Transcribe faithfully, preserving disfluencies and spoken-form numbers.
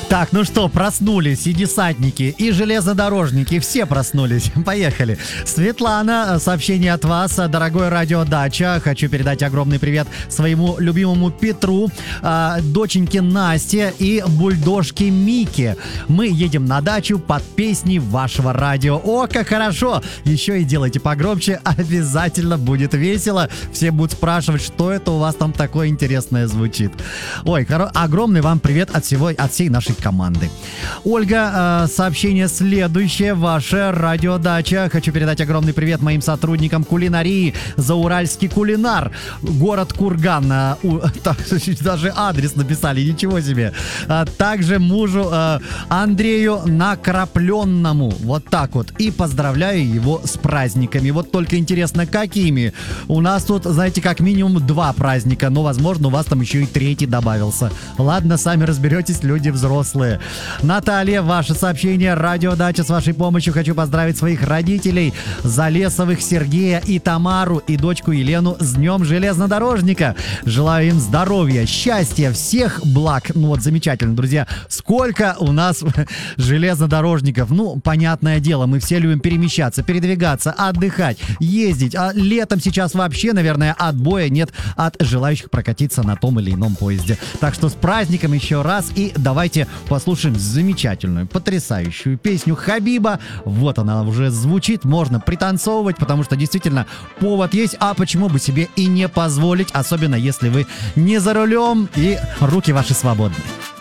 Так, ну что, проснулись и десантники, и железнодорожники, все проснулись. Поехали. Светлана, сообщение от вас. Дорогой радио Дача, хочу передать огромный привет своему любимому Петру, доченьке Насте и бульдожке Мике. Мы едем на дачу под песни вашего радио. О, как хорошо! Еще и делайте погромче, обязательно будет весело. Все будут спрашивать, что это у вас там такое интересное звучит. Ой, хоро- огромный вам привет от всего, от всей нашей команды. Ольга, э, сообщение следующее. Ваша радиодача. Хочу передать огромный привет моим сотрудникам кулинарии. Зауральский кулинар. Город Курган. Э, у, так, даже адрес написали. Ничего себе. А также мужу э, Андрею Накрапленному. Вот так вот. И поздравляю его с праздниками. Вот только интересно, какими? У нас тут, знаете, как минимум два праздника. Но, возможно, у вас там еще и третий добавился. Ладно, сами разберетесь, люди взрослые. Наталья, ваше сообщение. Радиодача, с вашей помощью хочу поздравить своих родителей Залесовых Сергея и Тамару и дочку Елену с Днем железнодорожника. Желаю им здоровья, счастья, всех благ. Ну вот, замечательно, друзья. Сколько у нас железнодорожников. Ну, понятное дело, мы все любим перемещаться, передвигаться, отдыхать, ездить. А летом сейчас вообще, наверное, отбоя нет от желающих прокатиться на том или ином поезде. Так что с праздником еще раз. И давайте послушаем замечательную, потрясающую песню Хабиба. Вот она уже звучит, можно пританцовывать, потому что действительно повод есть, а почему бы себе и не позволить, особенно если вы не за рулем и руки ваши свободны.